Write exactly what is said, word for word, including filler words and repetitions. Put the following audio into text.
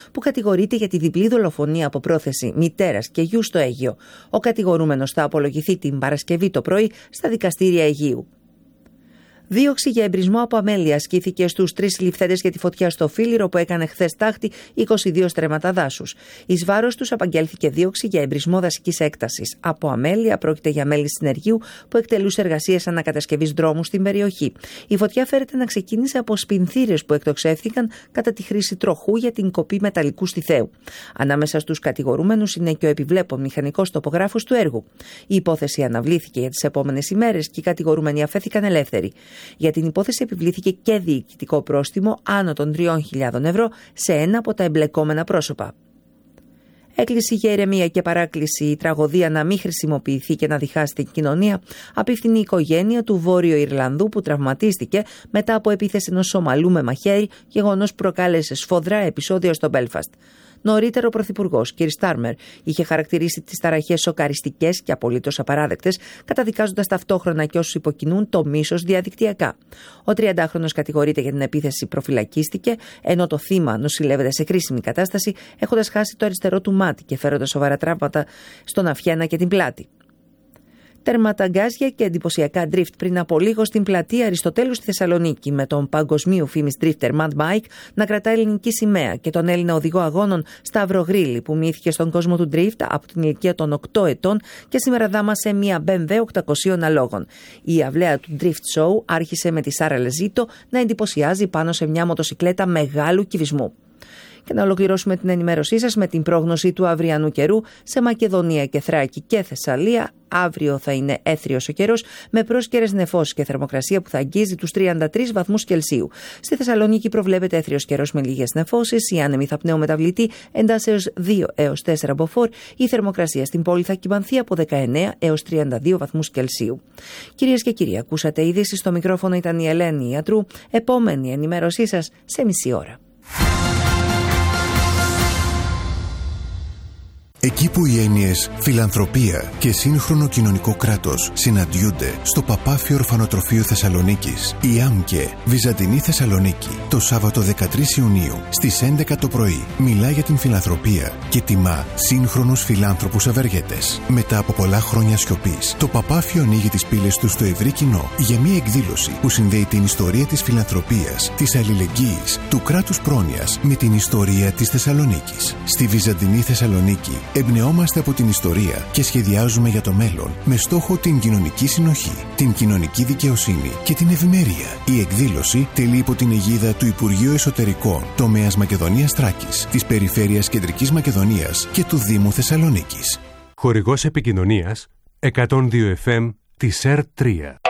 που κατηγορείται για τη διπλή δολοφονία από πρόθεση μητέρας και γιου στο Αίγυο. Ο κατηγορούμενος θα απολογηθεί την Παρασκευή το πρωί στα δικαστήρια Αιγείου. Δίωξη για εμπρισμό από αμέλεια ασκήθηκε στους τρεις συλληφθέντες για τη φωτιά στο Φίλιρο που έκανε χθες τάχτη είκοσι δύο στρέμματα δάσους. Εις βάρος τους απαγγέλθηκε δίωξη για εμπρισμό δασικής έκτασης. Από αμέλεια πρόκειται για μέλη συνεργείου που εκτελούσε εργασίες ανακατασκευής δρόμου στην περιοχή. Η φωτιά φέρεται να ξεκίνησε από σπινθήρες που εκτοξεύθηκαν κατά τη χρήση τροχού για την κοπή μεταλλικού στιθέου. Ανάμεσα στους κατηγορούμενους είναι και ο επιβλέπων μηχανικός τοπογράφος του έργου. Η υπόθεση αναβλήθηκε για τις επόμενες ημέρες και οι κατηγορούμενοι αφέθηκαν ελεύθεροι. Για την υπόθεση επιβλήθηκε και διοικητικό πρόστιμο άνω των τριών χιλιάδων ευρώ σε ένα από τα εμπλεκόμενα πρόσωπα. Έκκληση για ηρεμία και παράκληση η τραγωδία να μην χρησιμοποιηθεί και να διχάσει την κοινωνία απίφθινε η οικογένεια του Βόρειο Ιρλανδού που τραυματίστηκε μετά από επίθεση ενός Σομαλού με μαχαίρι, γεγονός που προκάλεσε σφοδρά επεισόδια στο Μπέλφαστ. Νωρίτερα, ο Πρωθυπουργός κ. Στάρμερ είχε χαρακτηρίσει τις ταραχές σοκαριστικές και απολύτως απαράδεκτες, καταδικάζοντας ταυτόχρονα και όσους υποκινούν το μίσος διαδικτυακά. Ο τριαντάχρονος κατηγορείται για την επίθεση, προφυλακίστηκε, ενώ το θύμα νοσηλεύεται σε κρίσιμη κατάσταση, έχοντας χάσει το αριστερό του μάτι και φέροντας σοβαρά τραύματα στον αφιένα και την πλάτη. Τέρματα γκάζια και εντυπωσιακά ντριφτ πριν από λίγο στην πλατεία Αριστοτέλου στη Θεσσαλονίκη, με τον παγκοσμίου φήμης ντριφτερ Mad Mike να κρατά ελληνική σημαία και τον Έλληνα οδηγό αγώνων Σταύρο Γρίλη που μύθηκε στον κόσμο του ντριφτ από την ηλικία των οκτώ ετών και σήμερα δάμασε μια μπι εμ ντάμπλιου οκτακόσια αλόγων. Η αυλαία του Drift Show άρχισε με τη Σάρα Λεζίτο να εντυπωσιάζει πάνω σε μια μοτοσικλέτα μεγάλου κυβισμού. Και να ολοκληρώσουμε την ενημέρωσή σας με την πρόγνωση του αυριανού καιρού σε Μακεδονία και Θράκη και Θεσσαλία. Αύριο θα είναι έθριος ο καιρός με πρόσκαιρες νεφώσεις και θερμοκρασία που θα αγγίζει τους τριάντα τρεις βαθμούς Κελσίου. Στη Θεσσαλονίκη προβλέπεται έθριος καιρός με λίγες νεφώσεις, η άνεμη θα πνεομεταβλητή εντάσσεως δύο έως τέσσερα μποφόρ. Η θερμοκρασία στην πόλη θα κυμανθεί από δεκαεννέα έως τριάντα δύο βαθμούς Κελσίου. Κυρίες και κύριοι, ακούσατε ειδήσεις, στο μικρόφωνο ήταν η Ελένη Ιατρού. Επόμενη ενημέρωσή σας σε μισή ώρα. Εκεί που οι έννοιες φιλανθρωπία και σύγχρονο κοινωνικό κράτος συναντιούνται στο Παπάφιο Ορφανοτροφείο Θεσσαλονίκης, η ΆΜΚΕ Βυζαντινή Θεσσαλονίκη, το Σάββατο δεκατρείς Ιουνίου στις έντεκα το πρωί μιλά για την φιλανθρωπία και τιμά σύγχρονους φιλάνθρωπους ευεργέτες. Μετά από πολλά χρόνια σιωπής, το Παπάφιο ανοίγει τις πύλες του στο ευρύ κοινό για μια εκδήλωση που συνδέει την ιστορία της φιλανθρωπίας, της αλληλεγγύης, του κράτους πρόνοιας με την ιστορία της Θεσσαλονίκης. Στη Βυζαντινή Θεσσαλονίκη εμπνεόμαστε από την ιστορία και σχεδιάζουμε για το μέλλον με στόχο την κοινωνική συνοχή, την κοινωνική δικαιοσύνη και την ευημερία. Η εκδήλωση τελεί υπό την αιγίδα του Υπουργείου Εσωτερικών, τομέας Μακεδονίας Θράκης, της Περιφέρειας Κεντρικής Μακεδονίας και του Δήμου Θεσσαλονίκης. Χορηγός επικοινωνίας εκατόν δύο εφ εμ της ΕΡ τρία.